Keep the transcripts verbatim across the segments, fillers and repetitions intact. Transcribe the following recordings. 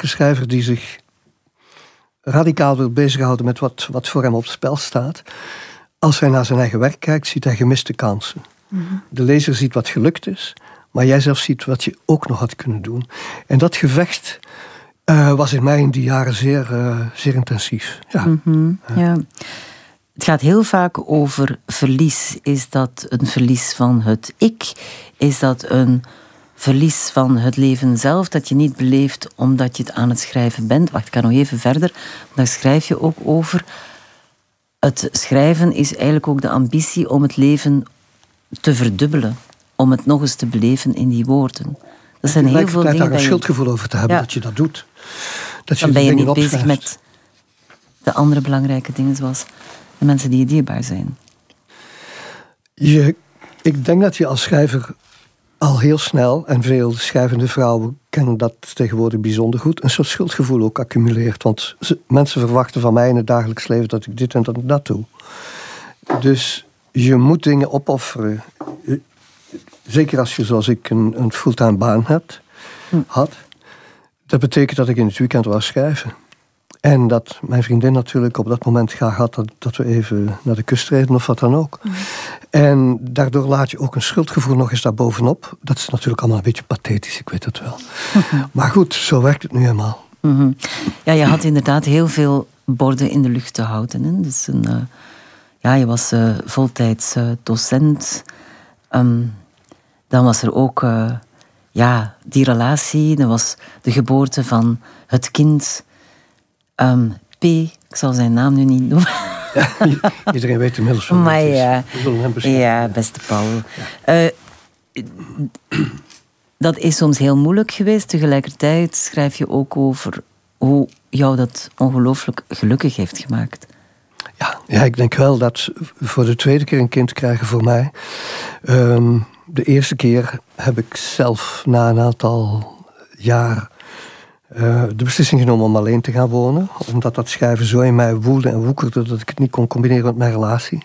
elke schrijver die zich radicaal wil bezighouden met wat, wat voor hem op het spel staat, als hij naar zijn eigen werk kijkt, ziet hij gemiste kansen. Mm-hmm. De lezer ziet wat gelukt is, maar jij zelf ziet wat je ook nog had kunnen doen. En dat gevecht uh, was in mij in die jaren zeer, uh, zeer intensief. Ja. Mm-hmm. Ja. Het gaat heel vaak over verlies. Is dat een verlies van het ik? Is dat een verlies van het leven zelf, dat je niet beleeft omdat je het aan het schrijven bent? Wacht, ik ga nog even verder. Daar schrijf je ook over. Het schrijven is eigenlijk ook de ambitie om het leven te verdubbelen. Om het nog eens te beleven in die woorden. Dat zijn heel veel dingen. Daar een schuldgevoel over te hebben, ja, dat je dat doet. Dat je dan ben je niet opschrijft. bezig met de andere belangrijke dingen, zoals de mensen die je dierbaar zijn. Je, ik denk dat je als schrijver al heel snel, en veel schrijvende vrouwen kennen dat tegenwoordig bijzonder goed, een soort schuldgevoel ook accumuleert. Want ze, mensen verwachten van mij in het dagelijks leven dat ik dit en dat, dat doe. Dus je moet dingen opofferen. Zeker als je, zoals ik, een, een fulltime baan hebt, hm. had. Dat betekent dat ik in het weekend wou schrijven. En dat mijn vriendin natuurlijk op dat moment graag had dat, dat we even naar de kust reden of wat dan ook. Mm. En daardoor laat je ook een schuldgevoel nog eens daarbovenop. Dat is natuurlijk allemaal een beetje pathetisch, ik weet het wel. Mm-hmm. Maar goed, zo werkt het nu eenmaal. Mm-hmm. Ja, je had inderdaad heel veel borden in de lucht te houden. Hè? Dus een, uh, ja, je was uh, voltijds uh, docent. Um, dan was er ook uh, ja, die relatie. Dan was de geboorte van het kind. Um, P, ik zal zijn naam nu niet noemen. Ja, iedereen weet inmiddels van maar ja, we zullen hem beschrijven. Ja, beste Paul. Ja. Uh, dat is soms heel moeilijk geweest. Tegelijkertijd schrijf je ook over hoe jou dat ongelooflijk gelukkig heeft gemaakt. Ja, ja, ik denk wel dat voor de tweede keer een kind krijgen voor mij. Um, de eerste keer heb ik zelf na een aantal jaar Uh, de beslissing genomen om alleen te gaan wonen. Omdat dat schrijven zo in mij woelde en woekerde dat ik het niet kon combineren met mijn relatie.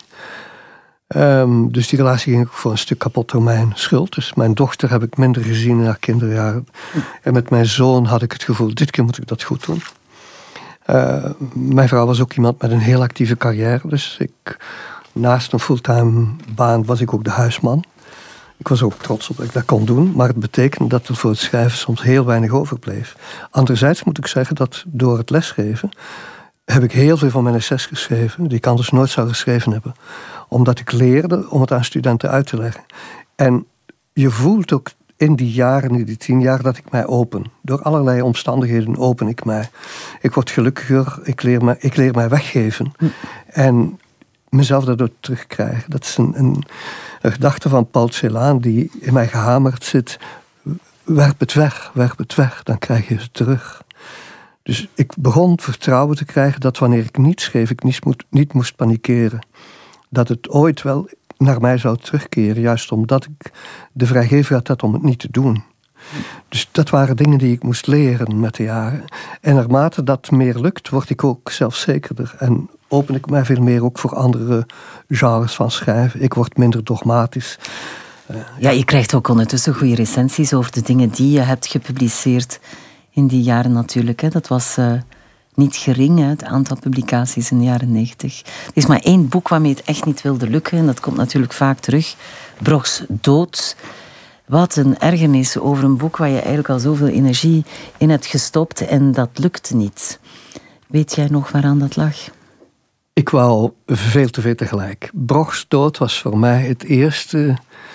Um, dus die relatie ging ook voor een stuk kapot door mijn schuld. Dus mijn dochter heb ik minder gezien in haar kinderjaren. En met mijn zoon had ik het gevoel, dit keer moet ik dat goed doen. Uh, mijn vrouw was ook iemand met een heel actieve carrière. Dus ik, naast een fulltime baan was ik ook de huisman. Ik was ook trots op dat ik dat kon doen, maar het betekende dat er voor het schrijven soms heel weinig overbleef. Anderzijds moet ik zeggen dat door het lesgeven heb ik heel veel van mijn essays geschreven, die ik anders nooit zou geschreven hebben. Omdat ik leerde om het aan studenten uit te leggen. En je voelt ook in die jaren, in die tien jaar, dat ik mij open. Door allerlei omstandigheden open ik mij. Ik word gelukkiger, ik leer mij, ik leer mij weggeven. Hm. En mezelf daardoor terugkrijgen. Dat is een... een Een gedachte van Paul Celan die in mij gehamerd zit. Werp het weg, werp het weg, dan krijg je het terug. Dus ik begon vertrouwen te krijgen dat wanneer ik niet schreef, ik niet, moet, niet moest panikeren. Dat het ooit wel naar mij zou terugkeren, juist omdat ik de vrijgevigheid had om het niet te doen. Dus dat waren dingen die ik moest leren met de jaren. En naarmate dat meer lukt, word ik ook zelfzekerder. En open ik mij veel meer ook voor andere genres van schrijven. Ik word minder dogmatisch. Uh, ja, je krijgt ook ondertussen goede recensies over de dingen die je hebt gepubliceerd in die jaren natuurlijk. Hè. Dat was uh, niet gering, hè, het aantal publicaties in de jaren negentig. Er is maar één boek waarmee het echt niet wilde lukken. En dat komt natuurlijk vaak terug. Brochs Dood. Wat een ergernis over een boek waar je eigenlijk al zoveel energie in hebt gestopt en dat lukte niet. Weet jij nog waaraan dat lag? Ik wou veel te veel tegelijk. Brochs Dood was voor mij het eerste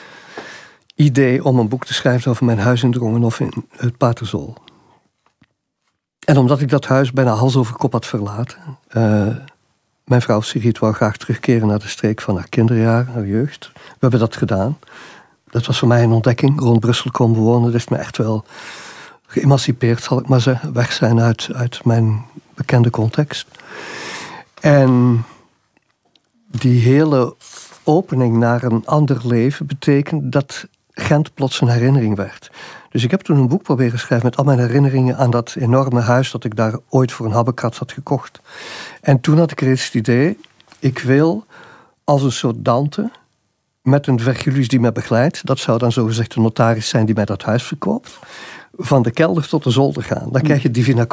idee om een boek te schrijven over mijn huis in Drongenhof in het Paterzol. En omdat ik dat huis bijna hals over kop had verlaten. Uh, mijn vrouw Sigrid wou graag terugkeren naar de streek van haar kinderjaren, haar jeugd. We hebben dat gedaan. Dat was voor mij een ontdekking. Rond Brussel komen wonen, dat heeft me echt wel geëmancipeerd, zal ik maar zeggen. Weg zijn uit, uit mijn bekende context. En die hele opening naar een ander leven betekent dat Gent plots een herinnering werd. Dus ik heb toen een boek proberen schrijven met al mijn herinneringen aan dat enorme huis dat ik daar ooit voor een habbekrat had gekocht. En toen had ik reeds het idee, ik wil als een soort Dante met een Vergilius die mij begeleidt, dat zou dan zogezegd de notaris zijn die mij dat huis verkoopt, van de kelder tot de zolder gaan. Dan krijg je Divina